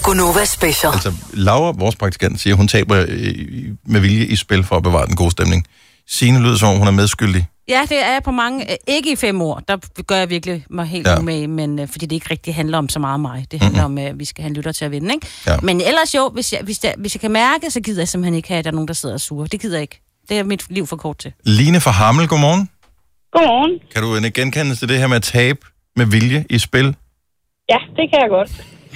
Gonova Special. Altså, Laura, vores praktikant, siger, hun taber med vilje i spil for at bevare den gode stemning. Signe lyder som om, hun er medskyldig. Ja, det er jeg på mange. Ikke i 5 år. Der gør jeg virkelig mig helt med, men fordi det ikke rigtig handler om så meget om mig. Det handler om, at vi skal have en lytter til at vinde, ikke? Ja. Men ellers jo, hvis jeg kan mærke, så gider jeg simpelthen ikke have, at der er nogen, der sidder og suger. Det gider jeg ikke. Det er mit liv for kort til. Line fra Hammel, godmorgen. Godmorgen. Kan du genkende til det her med at tabe med vilje i spil? Ja, det kan jeg godt.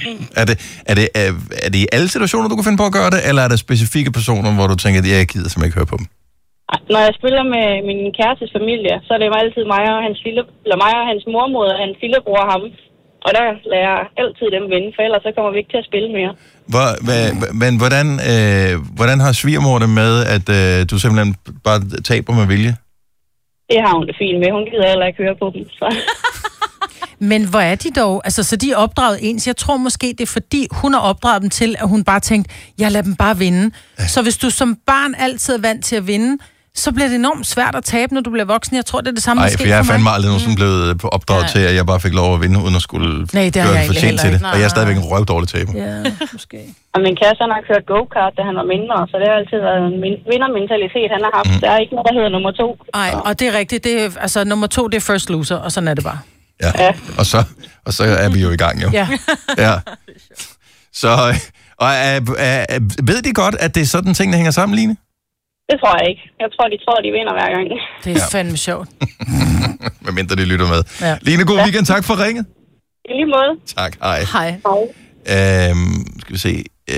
Er det i alle situationer, du kan finde på at gøre det, eller er der specifikke personer, hvor du tænker, at jeg gider simpelthen ikke høre på dem? Når jeg spiller med min kærestes familie, så er det altid mig og hans mormor og hans lillebror og ham. Og der lader jeg altid dem vinde, for ellers så kommer vi ikke til at spille mere. Men hvordan har svigermor det med, at du simpelthen bare taber med vilje? Det har hun det fint med. Hun gider heller ikke høre på dem. Så. Men hvor er de dog? Altså, så de er opdraget ens. Jeg tror måske, det er fordi, hun har opdraget dem til, at hun bare tænkte, jeg lader dem bare vinde. Så hvis du som barn altid er vant til at vinde, så bliver det enormt svært at tabe, når du bliver voksen. Jeg tror, det er det samme, Nej, for jeg er fandme aldrig nogen, som blevet opdraget til, at jeg bare fik lov at vinde, uden at skulle gøre det fortjent til det. Og jeg er stadigvæk en røvdårlig taber. Ja, måske. Og min kæreste, han har kørt go-kart, da han var mindre, så det har altid været en vindermentalitet, han har haft. Der er ikke noget, der hedder nummer 2. Nej, og det er rigtigt. Det er, altså, nummer 2, det er first loser, og sådan er det bare. Ja. Og så er vi jo i gang, jo. Ja. Så, ved de godt, at det er sådan ting, der hænger sammen, Line? Det tror jeg ikke. Jeg tror, de vinder hver gang. Det er fandme sjovt. Hvad mindre de lytter med. Ja. Line, god weekend. Tak for ringet. I lige måde. Tak, hej. Hej. Skal vi se.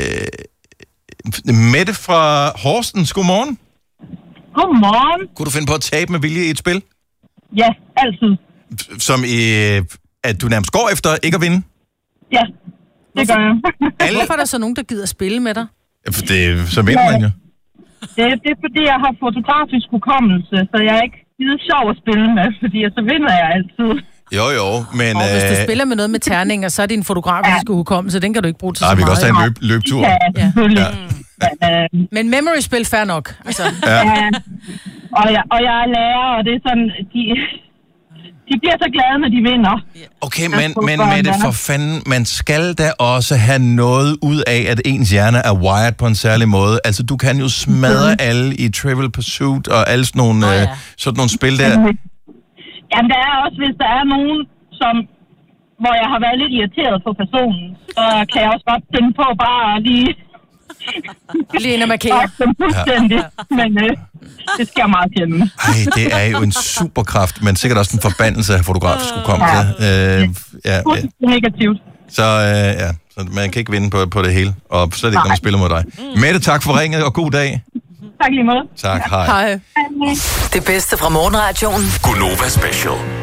Mette fra Horsens, godmorgen. Godmorgen. Kunne du finde på at tabe med vilje i et spil? Ja, altid. Som i, at du nærmest går efter ikke at vinde? Ja, det gør jeg. Hvorfor er der så nogen, der gider spille med dig? Så vinder man jo. Det er fordi, jeg har fotografisk hukommelse, så jeg er ikke skide sjov at spille med, fordi så vinder jeg altid. Jo, men... Og hvis du spiller med noget med terninger, så er din fotografiske hukommelse, den kan du ikke bruge til så meget. Vi kan også tage en løbetur. Ja. Men memory-spil, fair nok. Altså. Ja. Og jeg er lærer, og det er sådan, de bliver så glade, når de vinder. Okay, men Mette, for fanden, man skal da også have noget ud af, at ens hjerne er wired på en særlig måde. Altså, du kan jo smadre alle i Trivial Pursuit og alle sådan nogle spil der. Jamen, der er også, hvis der er nogen, hvor jeg har været lidt irriteret på personen, så kan jeg også godt finde på bare lige ind og markere. Men det sker meget sjældent. Ej, det er jo en superkraft, men sikkert også en forbandelse af fotografisk hukommelse. Negativt. Så man kan ikke vinde på det hele, og så er det ikke nogen spiller mod dig. Mette, tak for ringet, og god dag. Tak lige måde. Tak, hej. Det bedste fra morgenradioen. Gonova Special.